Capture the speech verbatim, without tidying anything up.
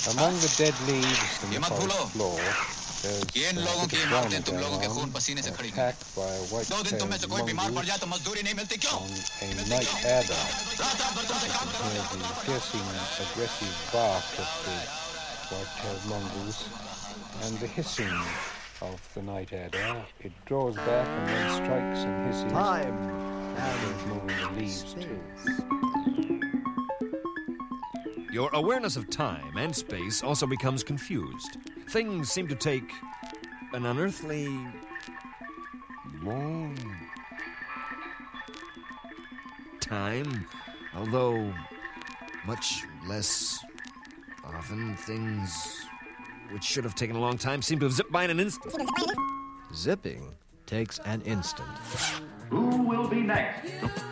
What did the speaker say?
Among the dead leaves in the forest floor, there's in a लोगों bit की of मौतें drama तुम going लोगों के on, खून पसीने से खड़ी हुई attacked by a दो दिन तुम में से white-tailed कोई बीमार पड़ जाए mongoose तो मजदूरी नहीं मिलती क्यों on a मिलती night क्यों? adder. रात रात भर तुमसे काम You करवाते hear the piercing, aggressive bark of the white-tailed mongoose and the hissing of the night adder. It draws back and then strikes and hisses. Time and goes moving the leaves too. Your awareness of time and space also becomes confused. Things seem to take an unearthly long time, although much less often. Things which should have taken a long time seem to have zipped by in an instant. Zipping takes an instant. Who will be next?